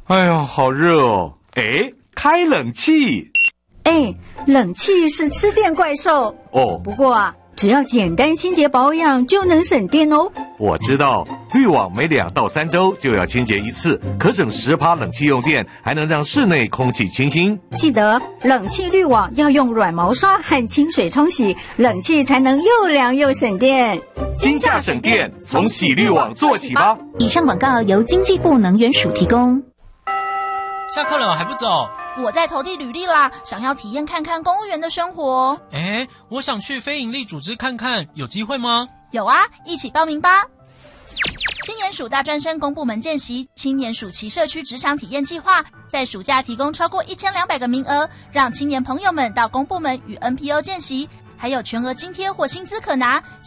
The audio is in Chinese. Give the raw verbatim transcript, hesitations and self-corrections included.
哎呀，好热哦！哎，开冷气。 哎，冷气是吃电怪兽哦。 不过啊，只要简单清洁保养就能省电哦。 我知道，滤网每两到三周就要清洁一次，可省十趴冷气用电，还能让室内空气清新。 记得冷气滤网要用软毛刷和清水冲洗，冷气才能又凉又省电。 今夏省电，从洗滤网做起吧。 以上广告由经济部能源署提供。 下课了还不走？ 我在投递履历啦，想要体验看看公务员的生活。 诶，我想去非营利组织看看，有机会吗？ 有啊，一起报名吧。青年署大专生公部门见习青年暑期社区职场体验计划，在暑假提供超过一千两百个名额，让青年朋友们到公部门与 N P O 见习，还有全额津贴或薪资可拿。